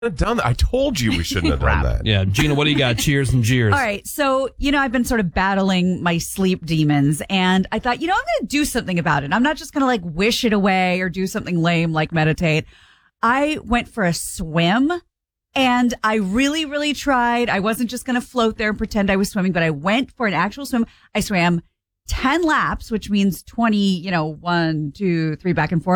Done that. I told you we shouldn't have done that. Yeah, Gina, what do you got? Cheers and jeers. All right. So, I've been sort of battling my sleep demons, and I thought, I'm going to do something about it. I'm not just going to like wish it away or do something lame like meditate. I went for a swim, and I really, really tried. I wasn't just going to float there and pretend I was swimming, but I went for an actual swim. I swam 10 laps, which means 20, 1, 2, 3 back and forth.